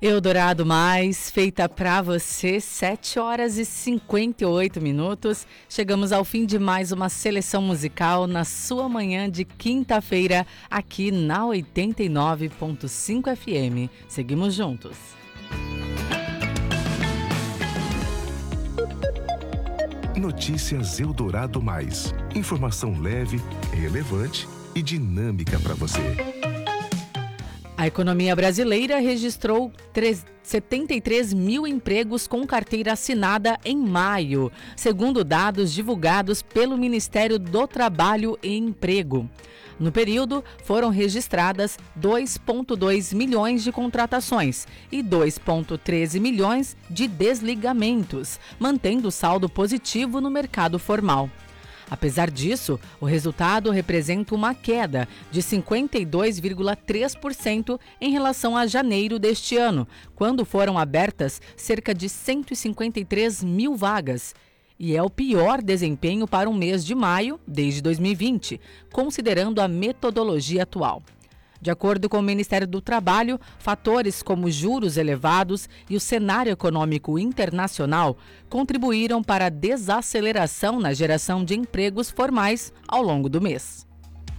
Eldorado Mais, feita pra você, 7 horas e 58 minutos. Chegamos ao fim de mais uma seleção musical na sua manhã de quinta-feira, aqui na 89.5 FM. Seguimos juntos. Notícias Eldorado Mais. Informação leve, relevante e dinâmica para você. A economia brasileira registrou 73 mil empregos com carteira assinada em maio, segundo dados divulgados pelo Ministério do Trabalho e Emprego. No período, foram registradas 2,2 milhões de contratações e 2,13 milhões de desligamentos, mantendo o saldo positivo no mercado formal. Apesar disso, o resultado representa uma queda de 52,3% em relação a janeiro deste ano, quando foram abertas cerca de 153 mil vagas. E é o pior desempenho para um mês de maio desde 2020, considerando a metodologia atual. De acordo com o Ministério do Trabalho, fatores como juros elevados e o cenário econômico internacional contribuíram para a desaceleração na geração de empregos formais ao longo do mês.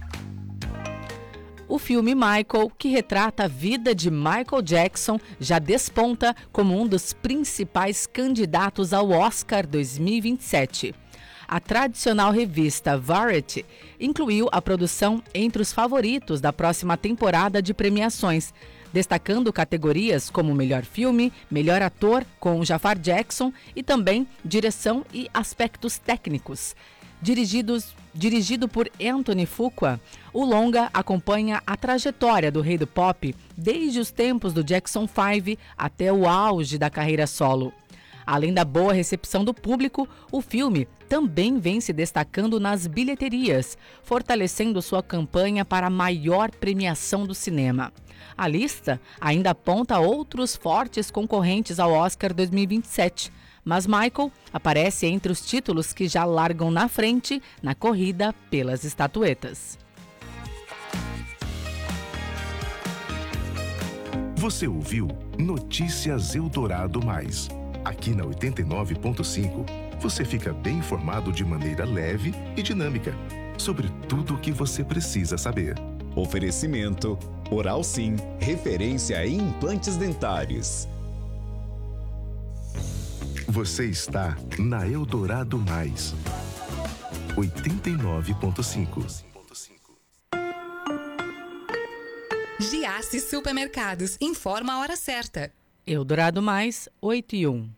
O filme Michael, que retrata a vida de Michael Jackson, já desponta como um dos principais candidatos ao Oscar 2027. A tradicional revista Variety incluiu a produção entre os favoritos da próxima temporada de premiações, destacando categorias como Melhor Filme, Melhor Ator com Jafar Jackson e também Direção e Aspectos Técnicos. Dirigido por Anthony Fuqua, o longa acompanha a trajetória do rei do pop desde os tempos do Jackson 5 até o auge da carreira solo. Além da boa recepção do público, o filme também vem se destacando nas bilheterias, fortalecendo sua campanha para a maior premiação do cinema. A lista ainda aponta outros fortes concorrentes ao Oscar 2027, mas Michael aparece entre os títulos que já largam na frente na corrida pelas estatuetas. Você ouviu Notícias Eldorado Mais. Aqui na 89.5, você fica bem informado de maneira leve e dinâmica sobre tudo o que você precisa saber. Oferecimento Oral Sim, referência em implantes dentários. Você está na Eldorado Mais, 89.5. Giasse Supermercados informa a hora certa. Eldorado Mais, 8:01.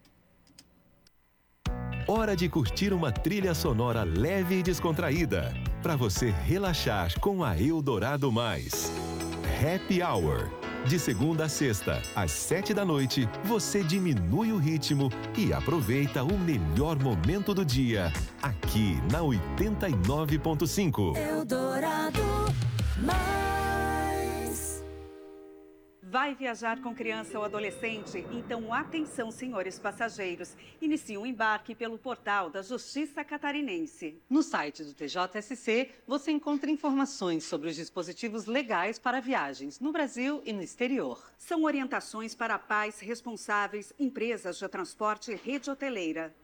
Hora de curtir uma trilha sonora leve e descontraída, para você relaxar com a Eldorado Mais. Happy Hour. De segunda a sexta, às 7 da noite, você diminui o ritmo e aproveita o melhor momento do dia, aqui na 89.5. Eldorado Mais. Vai viajar com criança ou adolescente? Então atenção, senhores passageiros. Inicie um embarque pelo portal da Justiça Catarinense. No site do TJSC, você encontra informações sobre os dispositivos legais para viagens no Brasil e no exterior. São orientações para pais responsáveis, empresas de transporte e rede hoteleira.